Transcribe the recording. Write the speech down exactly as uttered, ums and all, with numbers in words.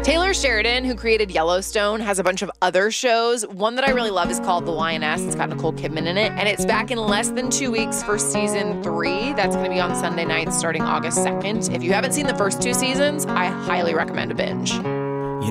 Taylor Sheridan, who created Yellowstone, has a bunch of other shows. One that I really love is called The Lioness. It's got Nicole Kidman in it, and it's back in less than two weeks for season three. That's going to be on Sunday nights starting August second. If you haven't seen the first two seasons, I highly recommend a binge.